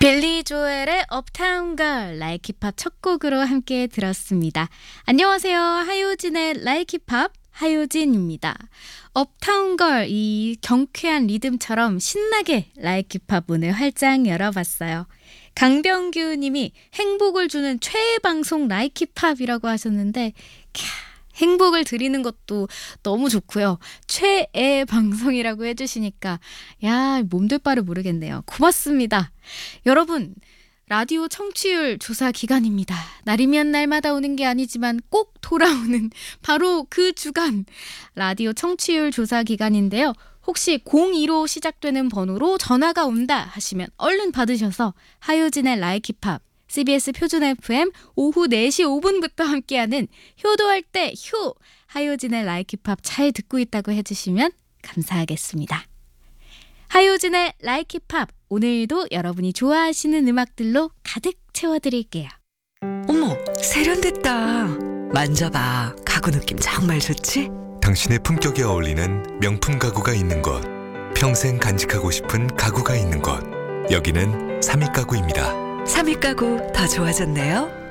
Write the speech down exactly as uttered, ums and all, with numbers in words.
빌리 조엘의 업타운 걸 라이크 힙합 첫 곡으로 함께 들었습니다. 안녕하세요. 하효진의 라이크 힙합 하효진입니다. 업타운 걸, 이 경쾌한 리듬처럼 신나게 라이크 힙합 문을 활짝 열어봤어요. 강병규 님이 행복을 주는 최애 방송 라이크 힙합이라고 하셨는데 캬, 행복을 드리는 것도 너무 좋고요. 최애 방송이라고 해주시니까 야, 몸둘 바를 모르겠네요. 고맙습니다. 여러분, 라디오 청취율 조사 기간입니다. 날이면 날마다 오는 게 아니지만 꼭 돌아오는 바로 그 주간 라디오 청취율 조사 기간인데요. 혹시 공이로 시작되는 번호로 전화가 온다 하시면 얼른 받으셔서 하효진의 라이크 힙합 씨비에스 표준 에프엠 오후 네 시 오 분부터 함께하는 효도할 때 효 하효진의 라이크 힙합 잘 듣고 있다고 해주시면 감사하겠습니다. 하효진의 라이크 힙합, 오늘도 여러분이 좋아하시는 음악들로 가득 채워드릴게요. 어머, 세련됐다. 만져봐. 가구 느낌 정말 좋지? 당신의 품격에 어울리는 명품 가구가 있는 곳, 평생 간직하고 싶은 가구가 있는 곳, 여기는 삼일 가구입니다. 삼일 가구 더 좋아졌네요.